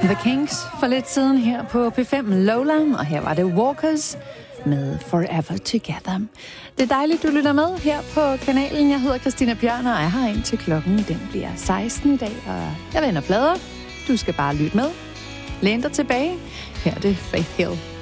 The Kinks for lidt siden her på P5 Lowland, og her var det Walkers med Forever Together. Det er dejligt, du lytter med her på kanalen. Jeg hedder Christina Bjørn, og jeg har indtil klokken den bliver 16 i dag, og jeg vender plader. Du skal bare lytte med. Læn dig tilbage. Her er det Faith Hill.